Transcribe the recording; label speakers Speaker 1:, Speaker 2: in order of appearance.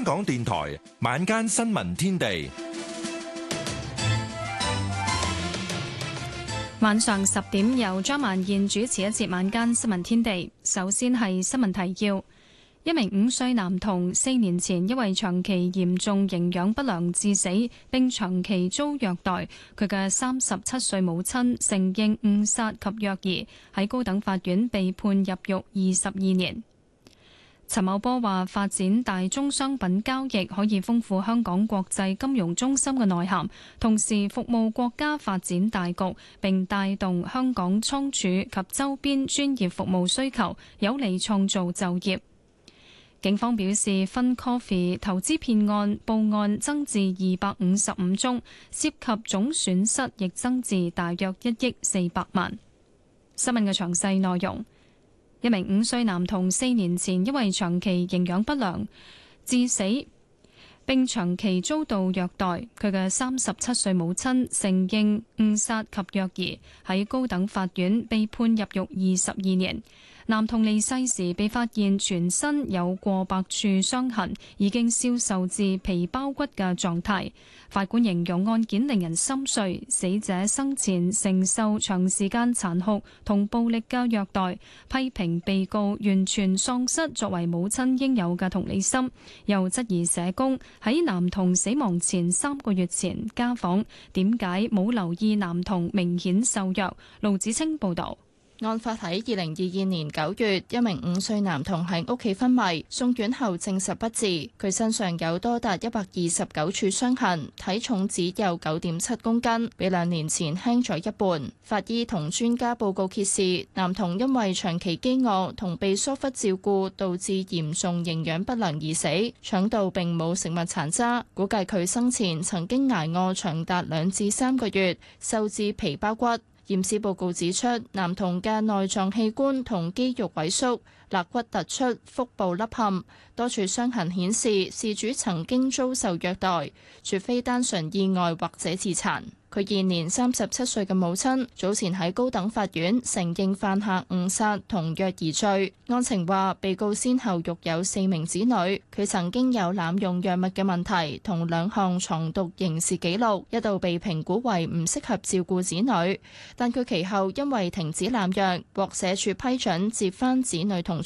Speaker 1: 香港電台晚間新聞天地，
Speaker 2: 晚上10點由張曼燕主持一節晚間新聞天地。首先係新聞提要：一名5歲男童4年前因為長期嚴重營養不良致死，並長期遭虐待。佢嘅37歲母親承認誤殺及虐兒，喺高等法院被判入獄22年。陳茂波話：發展大宗商品交易可以豐富香港國際金融中心嘅內涵，同時服務國家發展大局，並帶動香港倉儲及周邊專業服務需求，有利創造就業。警方表示，FunCoffee 投資騙案報案增至255宗，涉及總損失亦增至大約1億400萬。新聞嘅詳細內容。一名5歲男童4年前因為長期營養不良致死，並長期遭到虐待。佢嘅37歲母親承認誤殺及虐兒，喺高等法院被判入獄22年。男童離世時被發現全身有過百處傷痕，已經消瘦至皮包骨嘅狀態。法官形容案件令人心碎，死者生前承受長時間殘酷同暴力嘅虐待，批評被告完全喪失作為母親應有嘅同理心，又質疑社工喺男童死亡前3個月前家訪，點解冇留意男童明顯瘦弱。盧子清報導。
Speaker 3: 案發喺2022年9月，一名5歲男童喺屋企昏迷，送院後證實不治。佢身上有多達129處傷痕，體重只有9.7公斤，比2年前輕咗一半。法醫同專家報告揭示，男童因為長期飢餓同被疏忽照顧，導致嚴重營養不良而死，腸道並冇食物殘渣，估計佢生前曾經捱餓長達2至3個月，瘦至皮包骨。驗屍報告指出，男童嘅內臟器官同肌肉萎縮，肋骨突出，腹部凹陷，多處傷痕顯示事主曾經遭受虐待，絕非單純意外或者自殘。佢現年37歲嘅母親早前喺高等法院承認犯下誤殺同虐兒罪。案情話，被告先後育有4名子女，佢曾經有濫用藥物嘅問題同2項藏毒刑事記錄，一度被評估為唔適合照顧子女。但佢其後因為停止濫藥，獲社署批准接返子女同